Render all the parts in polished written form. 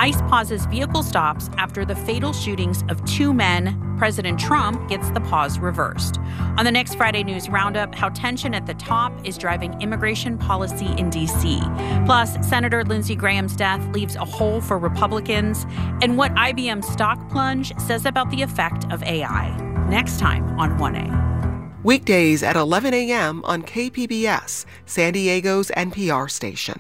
ICE pauses vehicle stops after the fatal shootings of 2 men. President Trump gets the pause reversed. On the next Friday News Roundup, how tension at the top is driving immigration policy in D.C. Plus, Senator Lindsey Graham's death leaves a hole for Republicans, and what IBM's stock plunge says about the effect of AI. Next time on 1A. Weekdays at 11 a.m. on KPBS, San Diego's NPR station.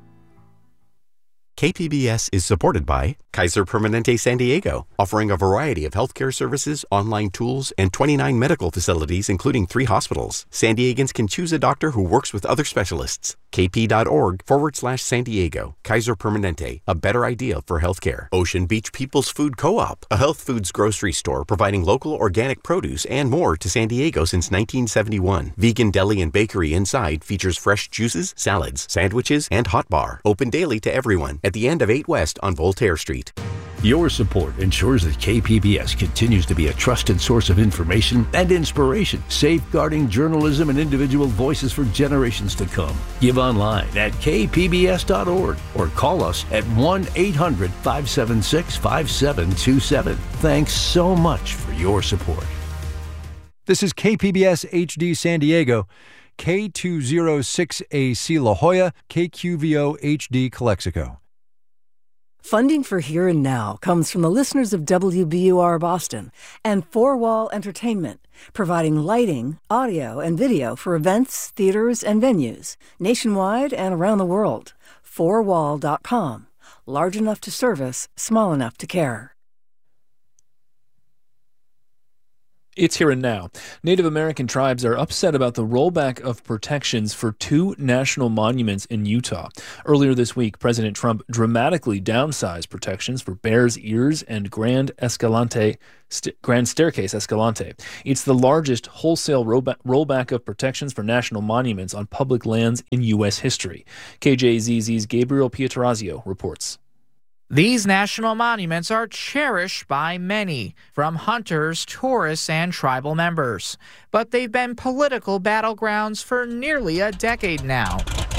KPBS is supported by Kaiser Permanente San Diego, offering a variety of healthcare services, online tools, and 29 medical facilities, including 3 hospitals. San Diegans can choose a doctor who works with other specialists. kp.org/San Diego. Kaiser Permanente, a better idea for healthcare. Ocean Beach People's Food Co-op, a health foods grocery store providing local organic produce and more to San Diego since 1971. Vegan deli and bakery inside features fresh juices, salads, sandwiches, and hot bar. Open daily to everyone at the end of 8 West on Voltaire Street. Your support ensures that KPBS continues to be a trusted source of information and inspiration, safeguarding journalism and individual voices for generations to come. Give online at kpbs.org or call us at 1-800-576-5727. Thanks so much for your support. This is KPBS HD San Diego, K206AC La Jolla, KQVO HD Calexico. Funding for Here and Now comes from the listeners of WBUR Boston and Four Wall Entertainment, providing lighting, audio, and video for events, theaters, and venues nationwide and around the world. Fourwall.com. Large enough to service, small enough to care. It's Here and Now. Native American tribes are upset about the rollback of protections for 2 national monuments in Utah. Earlier this week, President Trump dramatically downsized protections for Bears Ears and Grand Staircase Escalante. It's the largest wholesale rollback of protections for national monuments on public lands in U.S. history. KJZZ's Gabriel Pietrorazio reports. These national monuments are cherished by many, from hunters, tourists, and tribal members. But they've been political battlegrounds for nearly a decade now.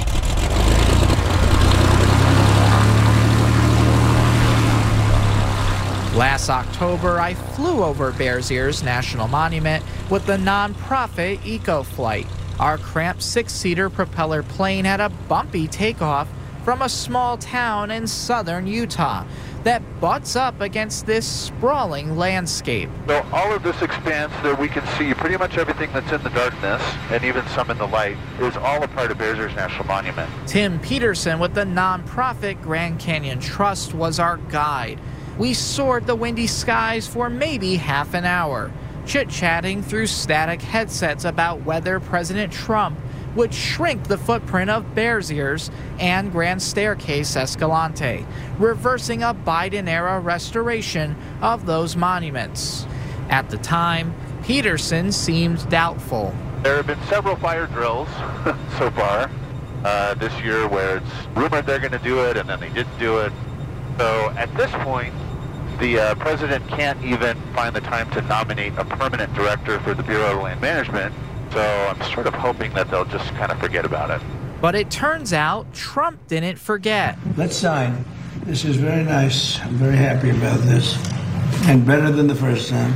Last October, I flew over Bears Ears National Monument with the nonprofit EcoFlight. Our cramped 6-seater propeller plane had a bumpy takeoff from a small town in southern Utah that butts up against this sprawling landscape. So all of this expanse that we can see, pretty much everything that's in the darkness and even some in the light, is all a part of Bears Ears National Monument. Tim Peterson with the nonprofit Grand Canyon Trust was our guide. We soared the windy skies for maybe half an hour, chit-chatting through static headsets about whether President Trump would shrink the footprint of Bears Ears and Grand Staircase Escalante, reversing a Biden-era restoration of those monuments. At the time, Peterson seemed doubtful. There have been several fire drills so far this year where it's rumored they're going to do it and then they didn't do it. So at this point, the president can't even find the time to nominate a permanent director for the Bureau of Land Management. So I'm sort of hoping that they'll just kind of forget about it. But it turns out Trump didn't forget. Let's sign. This is very nice. I'm very happy about this. And better than the first time.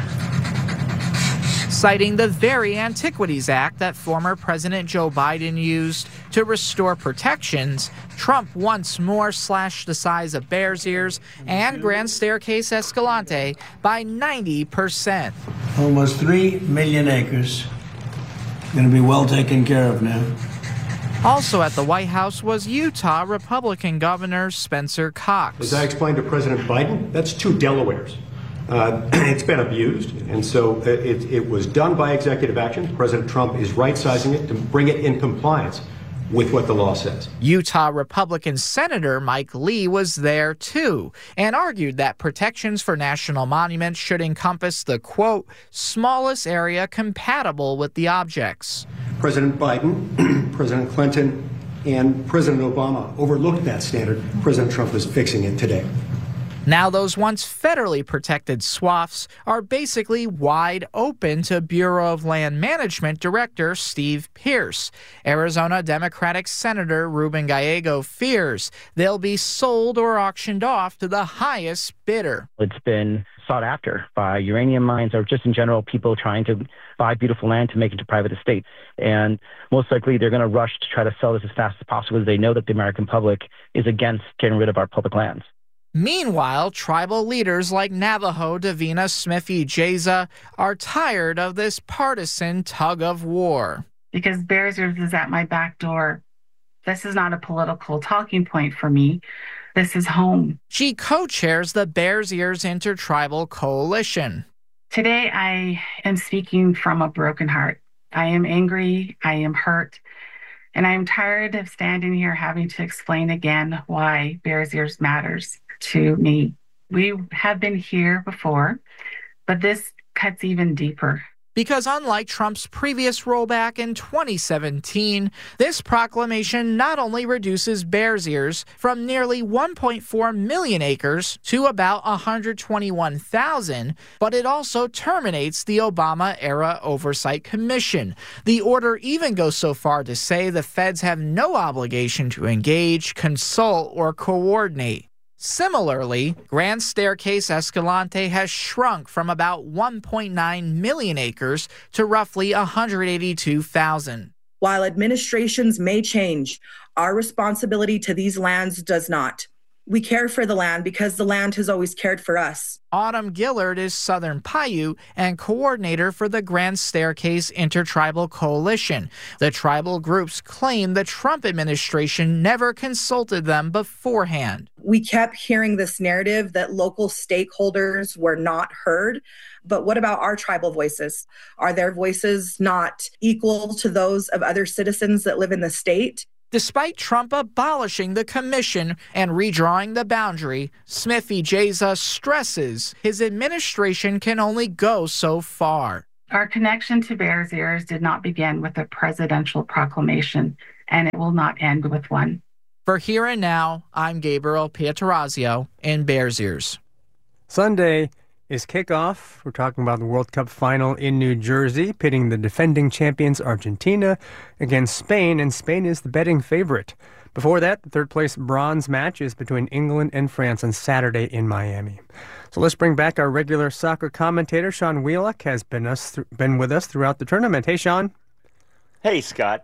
Citing the very Antiquities Act that former President Joe Biden used to restore protections, Trump once more slashed the size of Bears Ears and Grand Staircase Escalante by 90%. Almost 3 million acres. Going to be well taken care of now. Also at the White House was Utah Republican Governor Spencer Cox. As I explained to President Biden, that's 2 Delawares. It's been abused, and so it was done by executive action. President Trump is right-sizing it to bring it in compliance with what the law says. Utah Republican Senator Mike Lee was there too and argued that protections for national monuments should encompass the, quote, smallest area compatible with the objects. President Biden, President Clinton, and President Obama overlooked that standard. President Trump is fixing it today. Now those once federally protected swaths are basically wide open to Bureau of Land Management Director Steve Pearce. Arizona Democratic Senator Ruben Gallego fears they'll be sold or auctioned off to the highest bidder. It's been sought after by uranium mines or just in general people trying to buy beautiful land to make it to private estates. And most likely they're going to rush to try to sell this as fast as possible because they know that the American public is against getting rid of our public lands. Meanwhile, tribal leaders like Navajo Davina Smith-Ijeza are tired of this partisan tug of war. Because Bears Ears is at my back door. This is not a political talking point for me. This is home. She co-chairs the Bears Ears Intertribal Coalition. Today, I am speaking from a broken heart. I am angry. I am hurt. And I am tired of standing here having to explain again why Bears Ears matters to me. We have been here before, but this cuts even deeper. Because unlike Trump's previous rollback in 2017, this proclamation not only reduces Bears Ears from nearly 1.4 million acres to about 121,000, but it also terminates the Obama-era Oversight Commission. The order even goes so far to say the feds have no obligation to engage, consult, or coordinate. Similarly, Grand Staircase Escalante has shrunk from about 1.9 million acres to roughly 182,000. While administrations may change, our responsibility to these lands does not. We care for the land because the land has always cared for us. Autumn Gillard is Southern Paiute and coordinator for the Grand Staircase Intertribal Coalition. The tribal groups claim the Trump administration never consulted them beforehand. We kept hearing this narrative that local stakeholders were not heard. But what about our tribal voices? Are their voices not equal to those of other citizens that live in the state? Despite Trump abolishing the commission and redrawing the boundary, Smith-Ijeza stresses his administration can only go so far. Our connection to Bears Ears did not begin with a presidential proclamation, and it will not end with one. For Here and Now, I'm Gabriel Pietrorazio in Bears Ears. Sunday is kickoff. We're talking about the World Cup final in New Jersey, pitting the defending champions Argentina against Spain, and Spain is the betting favorite. Before that, the third-place bronze match is between England and France on Saturday in Miami. So let's bring back our regular soccer commentator. Sean Wheelock has been with us throughout the tournament. Hey, Sean. Hey, Scott.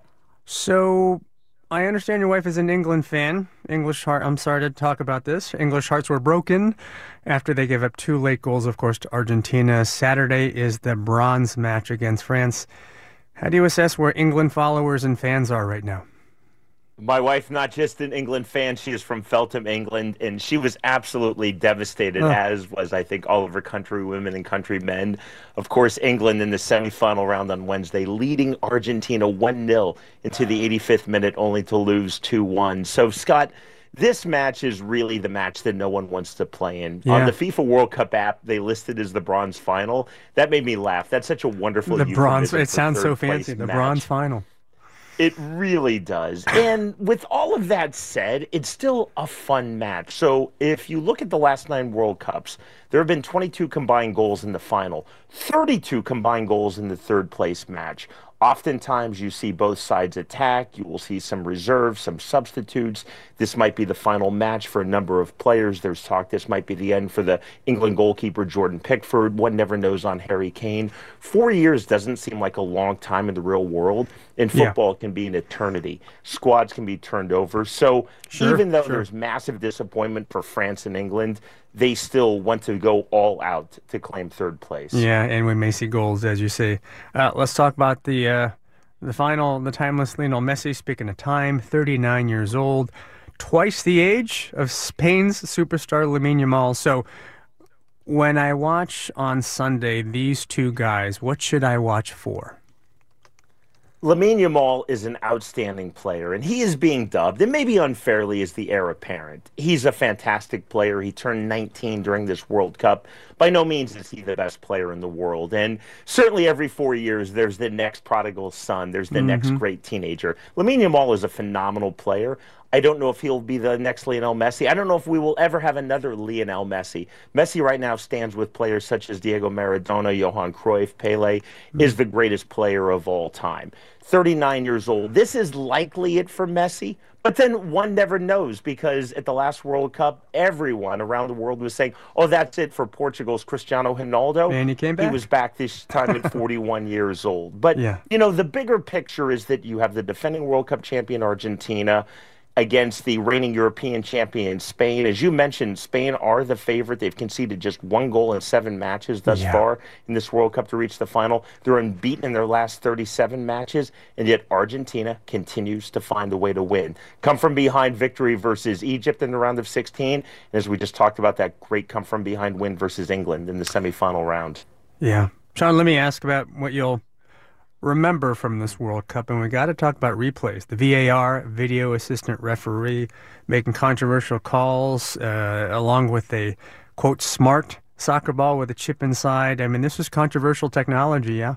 So I understand your wife is an England fan. I'm sorry to talk about this. English hearts were broken after they gave up 2 late goals, of course, to Argentina. Saturday is the bronze match against France. How do you assess where England followers and fans are right now? My wife, not just an England fan, she is from Feltham, England, and she was absolutely devastated, as was, I think, all of her countrywomen and countrymen. Of course, England in the semifinal round on Wednesday, leading Argentina 1-0 into the 85th minute, only to lose 2-1. So, Scott, this match is really the match that no one wants to play in. Yeah. On the FIFA World Cup app, they listed as the bronze final. That made me laugh. That's such a wonderful bronze. It sounds so fancy. The bronze final. It really does. And with all of that said, it's still a fun match. So if you look at the last 9 World Cups, there have been 22 combined goals in the final, 32 combined goals in the third-place match. Oftentimes, you see both sides attack. You will see some reserves, some substitutes. This might be the final match for a number of players. There's talk this might be the end for the England goalkeeper, Jordan Pickford. One never knows on Harry Kane. 4 years doesn't seem like a long time in the real world. In football, it can be an eternity. Squads can be turned over. So even though there's massive disappointment for France and England, they still want to go all out to claim third place. Yeah, and we may see goals, as you say. Let's talk about the final, the timeless Lionel Messi. Speaking of time, 39 years old, twice the age of Spain's superstar Lamine Yamal. So when I watch on Sunday these two guys, what should I watch for? Lamine Yamal is an outstanding player, and he is being dubbed, and maybe unfairly, as the heir apparent. He's a fantastic player. He turned 19 during this World Cup. By no means is he the best player in the world. And certainly every 4 years, there's the next prodigal son. There's the next great teenager. Lamine Yamal is a phenomenal player. I don't know if he'll be the next Lionel Messi. I don't know if we will ever have another Lionel Messi. Messi right now stands with players such as Diego Maradona, Johan Cruyff, Pele, is the greatest player of all time. 39 years old. This is likely it for Messi, but then one never knows, because at the last World Cup, everyone around the world was saying, oh, that's it for Portugal's Cristiano Ronaldo. And he came back. He was back this time at 41 years old. But, you know, the bigger picture is that you have the defending World Cup champion Argentina against the reigning European champion Spain. As you mentioned, Spain are the favorite. They've conceded just 1 goal in 7 matches thus far in this World Cup to reach the final. They're unbeaten in their last 37 matches, and yet Argentina continues to find a way to win. Come from behind victory versus Egypt in the round of 16, and as we just talked about, that great come from behind win versus England in the semifinal round. Yeah. Sean, let me ask about what you'll remember from this World Cup, and we got to talk about replays. The VAR, video assistant referee, making controversial calls, along with a, quote, smart soccer ball with a chip inside. I mean, this is controversial technology, yeah?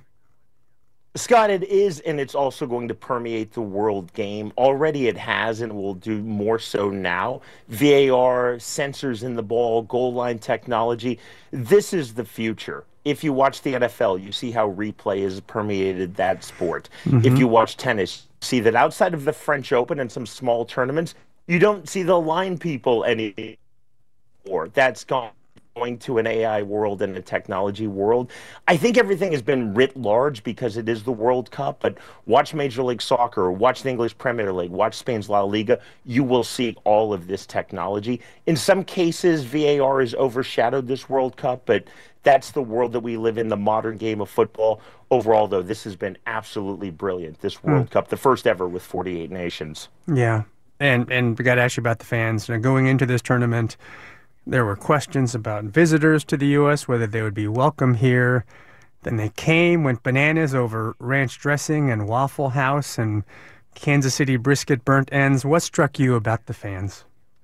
Scott, it is, and it's also going to permeate the world game. Already it has, and will do more so now. VAR, sensors in the ball, goal line technology. This is the future. If you watch the NFL, you see how replay has permeated that sport. If you watch tennis, you see that outside of the French Open and some small tournaments, you don't see the line people anymore. That's gone. Going to an AI world and a technology world. I think everything has been writ large because it is the World Cup, but watch Major League Soccer, watch the English Premier League, watch Spain's La Liga, you will see all of this technology. In some cases, VAR has overshadowed this World Cup, but that's the world that we live in, the modern game of football. Overall, though, this has been absolutely brilliant, this World Cup, the first ever with 48 nations. Yeah, and we got to ask you about the fans. Now, going into this tournament, there were questions about visitors to the U.S., whether they would be welcome here. Then they came, went bananas over ranch dressing and Waffle House and Kansas City brisket burnt ends. What struck you about the fans?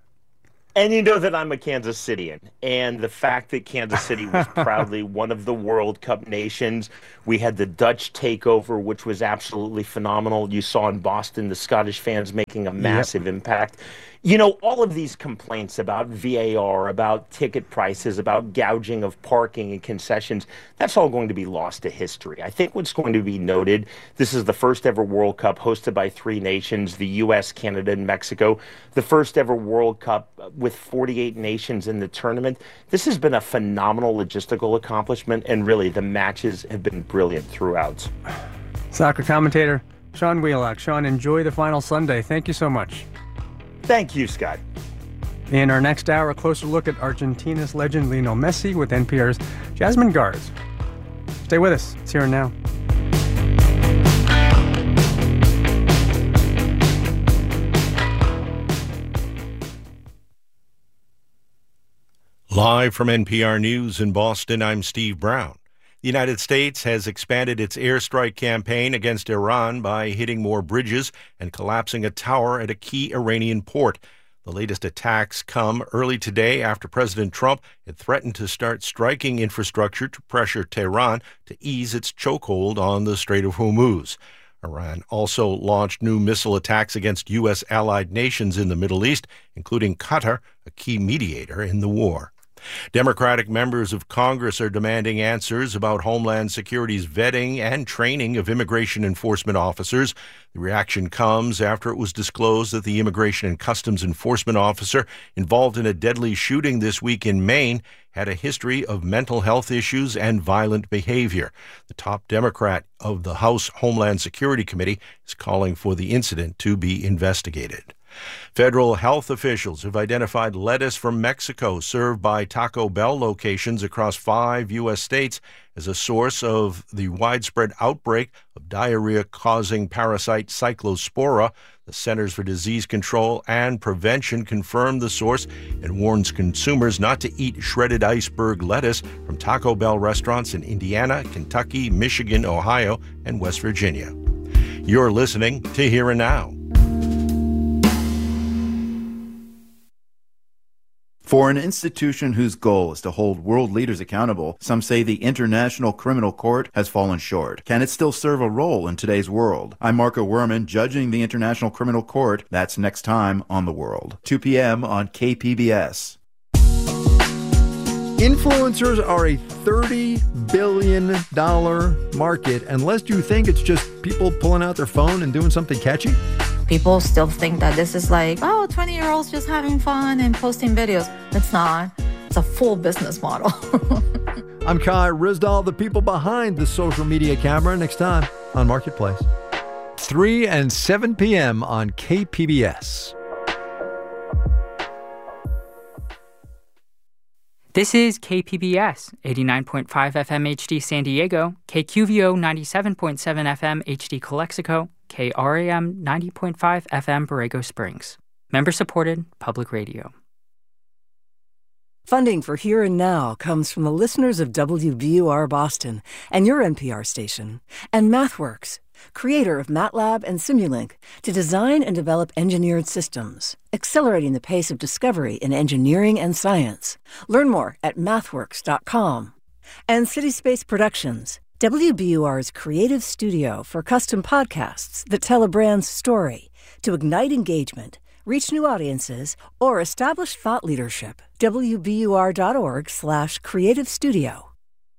And you know that I'm a Kansas Citian, and the fact that Kansas City was proudly one of the World Cup nations. We had the Dutch takeover, which was absolutely phenomenal. You saw in Boston the Scottish fans making a massive impact. You know, all of these complaints about VAR, about ticket prices, about gouging of parking and concessions, that's all going to be lost to history. I think what's going to be noted, this is the first ever World Cup hosted by 3 nations, the U.S., Canada, and Mexico, the first ever World Cup with 48 nations in the tournament. This has been a phenomenal logistical accomplishment, and really the matches have been brilliant throughout. Soccer commentator Sean Wheelock. Sean, enjoy the final Sunday. Thank you so much. Thank you, Scott. In our next hour, a closer look at Argentina's legend Lionel Messi with NPR's Jasmine Garz. Stay with us. It's Here and Now. Live from NPR News in Boston, I'm Steve Brown. The United States has expanded its airstrike campaign against Iran by hitting more bridges and collapsing a tower at a key Iranian port. The latest attacks come early today after President Trump had threatened to start striking infrastructure to pressure Tehran to ease its chokehold on the Strait of Hormuz. Iran also launched new missile attacks against U.S. allied nations in the Middle East, including Qatar, a key mediator in the war. Democratic members of Congress are demanding answers about Homeland Security's vetting and training of immigration enforcement officers. The reaction comes after it was disclosed that the Immigration and Customs Enforcement officer involved in a deadly shooting this week in Maine had a history of mental health issues and violent behavior. The top Democrat of the House Homeland Security Committee is calling for the incident to be investigated. Federal health officials have identified lettuce from Mexico served by Taco Bell locations across 5 U.S. states as a source of the widespread outbreak of diarrhea-causing parasite Cyclospora. The Centers for Disease Control and Prevention confirmed the source and warns consumers not to eat shredded iceberg lettuce from Taco Bell restaurants in Indiana, Kentucky, Michigan, Ohio, and West Virginia. You're listening to Here and Now. For an institution whose goal is to hold world leaders accountable, some say the International Criminal Court has fallen short. Can it still serve a role in today's world? I'm Marco Werman, judging the International Criminal Court. That's next time on The World. 2 p.m. on KPBS. Influencers are a $30 billion market, unless you think it's just people pulling out their phone and doing something catchy. People still think that this is like, 20-year-olds just having fun and posting videos. It's not. It's a full business model. I'm Kai Ryssdal, the people behind the social media camera, next time on Marketplace. 3 and 7 p.m. on KPBS. This is KPBS, 89.5 FM HD San Diego, KQVO 97.7 FM HD Calexico, KRAM 90.5 FM Borrego Springs. Member-supported public radio. Funding for Here and Now comes from the listeners of WBUR Boston and your NPR station, and MathWorks, creator of MATLAB and Simulink, to design and develop engineered systems, accelerating the pace of discovery in engineering and science. Learn more at mathworks.com. And CitySpace Productions, WBUR's creative studio for custom podcasts that tell a brand's story to ignite engagement, reach new audiences, or establish thought leadership. WBUR.org/creative studio.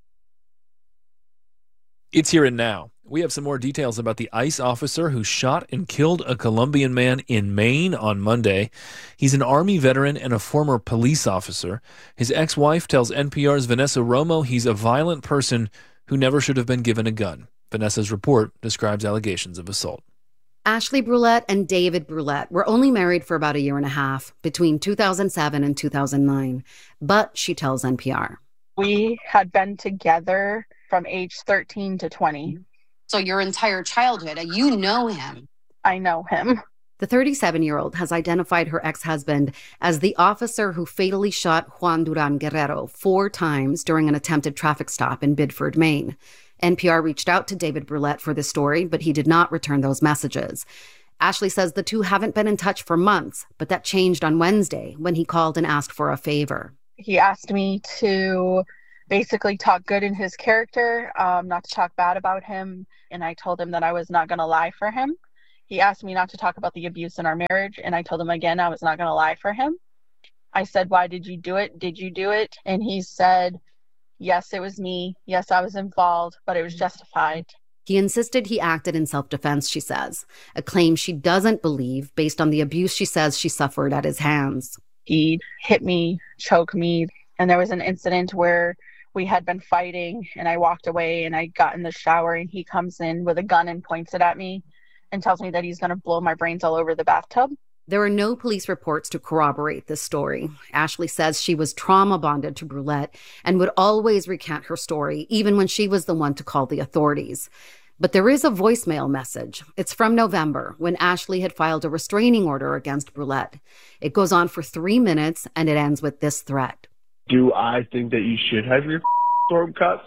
It's Here and Now. We have some more details about the ICE officer who shot and killed a Colombian man in Maine on Monday. He's an Army veteran and a former police officer. His ex-wife tells NPR's Vanessa Romo he's a violent person who never should have been given a gun. Vanessa's report describes allegations of assault. Ashley Brulette and David Brulette were only married for about a year and a half, between 2007 and 2009. But, she tells NPR, we had been together from age 13 to 20. So your entire childhood, you know him. I know him. The 37-year-old has identified her ex-husband as the officer who fatally shot Juan Duran Guerrero 4 times during an attempted traffic stop in Biddeford, Maine. NPR reached out to David Brulette for this story, but he did not return those messages. Ashley says the two haven't been in touch for months, but that changed on Wednesday when he called and asked for a favor. He asked me to basically talk good in his character, not to talk bad about him, and I told him that I was not going to lie for him. He asked me not to talk about the abuse in our marriage, and I told him again I was not going to lie for him. I said, why did you do it? Did you do it? And he said, yes, it was me. Yes, I was involved, but it was justified. He insisted he acted in self-defense, she says, a claim she doesn't believe based on the abuse she says she suffered at his hands. He hit me, choked me, and there was an incident where we had been fighting, and I walked away, and I got in the shower, and he comes in with a gun and points it at me and tells me that he's going to blow my brains all over the bathtub. There are no police reports to corroborate this story. Ashley says she was trauma bonded to Brulette and would always recant her story, even when she was the one to call the authorities. But there is a voicemail message. It's from November, when Ashley had filed a restraining order against Brulette. It goes on for 3 minutes, and it ends with this threat. Do I think that you should have your throat cuts?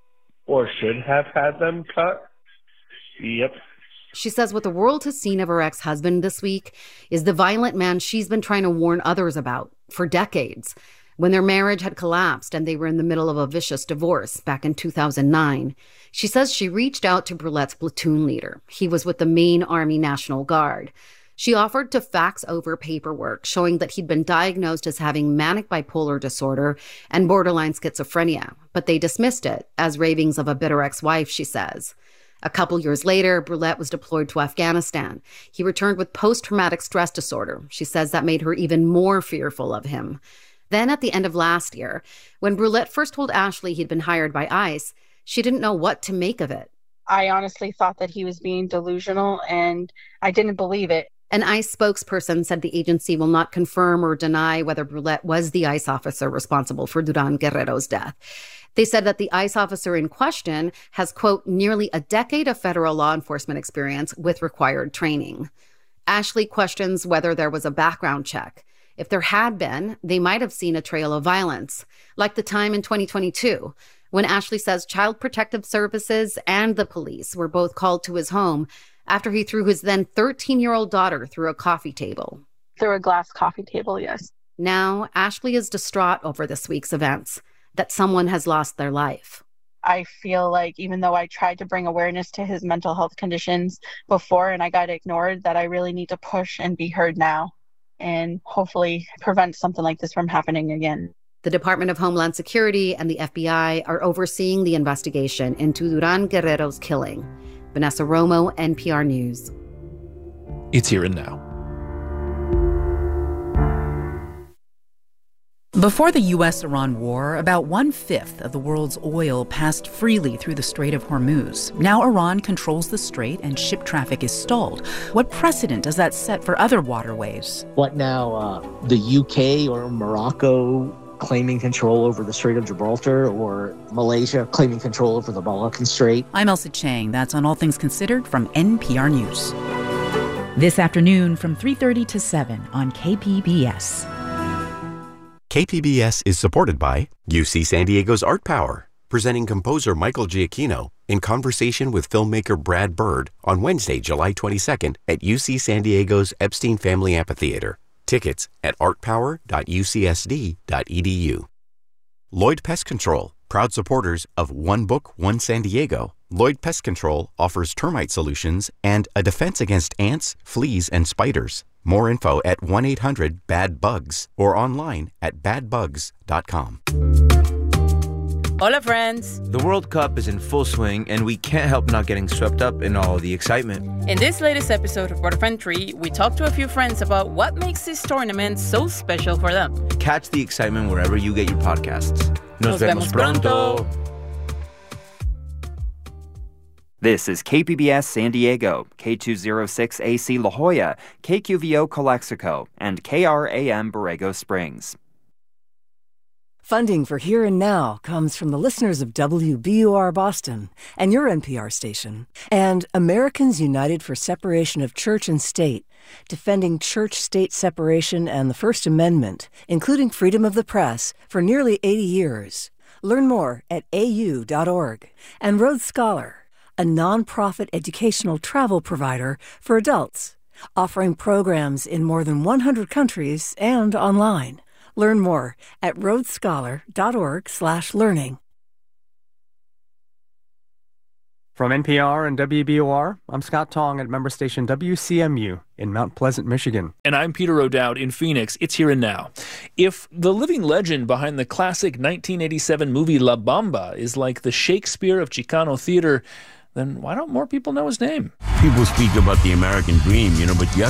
Or should have had them cut? Yep. She says what the world has seen of her ex-husband this week is the violent man she's been trying to warn others about for decades. When their marriage had collapsed and they were in the middle of a vicious divorce back in 2009, she says she reached out to Brulette's platoon leader. He was with the Maine Army National Guard. She offered to fax over paperwork showing that he'd been diagnosed as having manic bipolar disorder and borderline schizophrenia, but they dismissed it as ravings of a bitter ex-wife, she says. A couple years later, Brulette was deployed to Afghanistan. He returned with post-traumatic stress disorder. She says that made her even more fearful of him. Then at the end of last year, when Brulette first told Ashley he'd been hired by ICE, she didn't know what to make of it. I honestly thought that he was being delusional, and I didn't believe it. An ICE spokesperson said the agency will not confirm or deny whether Brulette was the ICE officer responsible for Duran Guerrero's death. They said that the ICE officer in question has, quote, nearly a decade of federal law enforcement experience with required training. Ashley questions whether there was a background check. If there had been, they might have seen a trail of violence, like the time in 2022, when Ashley says Child Protective Services and the police were both called to his home after he threw his then 13-year-old daughter through a coffee table. Through a glass coffee table, yes. Now, Ashley is distraught over this week's events, that someone has lost their life. I feel like even though I tried to bring awareness to his mental health conditions before and I got ignored, that I really need to push and be heard now and hopefully prevent something like this from happening again. The Department of Homeland Security and the FBI are overseeing the investigation into Duran Guerrero's killing. Vanessa Romo, NPR News. It's Here and Now. Before the U.S.-Iran war, about 1/5 of the world's oil passed freely through the Strait of Hormuz. Now Iran controls the strait and ship traffic is stalled. What precedent does that set for other waterways? What now, the UK or Morocco claiming control over the Strait of Gibraltar, or Malaysia claiming control over the Malaccan Strait? I'm Elsa Chang. That's On All Things Considered from NPR News. This afternoon from 3:30 to 7 on KPBS. KPBS is supported by UC San Diego's Art Power, presenting composer Michael Giacchino in conversation with filmmaker Brad Bird on Wednesday, July 22nd at UC San Diego's Epstein Family Amphitheater. Tickets at artpower.ucsd.edu. Lloyd Pest Control, proud supporters of One Book, One San Diego. Lloyd Pest Control offers termite solutions and a defense against ants, fleas, and spiders. More info at 1-800-BAD-BUGS or online at badbugs.com. Hola, friends! The World Cup is in full swing, and we can't help not getting swept up in all the excitement. In this latest episode of Waterfront 3, we talked to a few friends about what makes this tournament so special for them. Catch the excitement wherever you get your podcasts. Nos vemos pronto! This is KPBS San Diego, K206AC La Jolla, KQVO Calexico, and KRAM Borrego Springs. Funding for Here and Now comes from the listeners of WBUR Boston and your NPR station, and Americans United for Separation of Church and State, defending church-state separation and the First Amendment, including freedom of the press, for nearly 80 years. Learn more at au.org. And Rhodes Scholar, a nonprofit educational travel provider for adults, offering programs in more than 100 countries and online. Learn more at rhodesscholar.org/learning. From NPR and WBUR, I'm Scott Tong at member station WCMU in Mount Pleasant, Michigan. And I'm Peter O'Dowd in Phoenix. It's Here and Now. If the living legend behind the classic 1987 movie La Bamba is like the Shakespeare of Chicano theater, then why don't more people know his name? People speak about the American dream, but you have